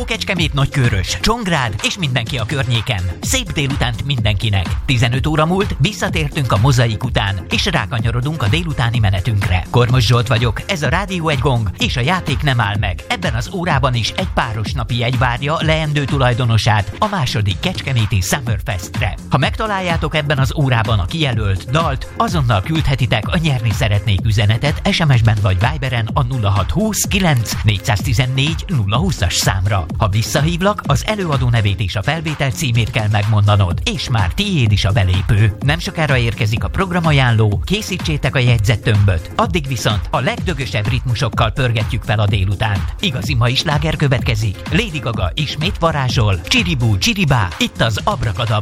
Kecskemét, Nagykőrös, Csongrád és mindenki a környéken. Szép délutánt mindenkinek. 15 óra múlt, visszatértünk a mozaik után, és rákanyarodunk a délutáni menetünkre. Kormos Zsolt vagyok, ez a Rádió Egy Gong, és a játék nem áll meg. Ebben az órában is egy páros napi jegy várja leendő tulajdonosát a második Kecskeméti Summerfestre. Ha megtaláljátok ebben az órában a kijelölt dalt, azonnal küldhetitek a nyerni szeretnék üzenetet SMS-ben vagy Viberen a 0620 9 414 020-as számra. Ha visszahívlak, az előadó nevét és a felvétel címét kell megmondanod, és már tiéd is a belépő. Nem sokára érkezik a programajánló, készítsétek a jegyzettömböt. Addig viszont a legdögösebb ritmusokkal pörgetjük fel a délutánt. Igazi mai sláger következik. Lady Gaga ismét varázsol. Csiribú, csiribá, itt az Abrakadabra.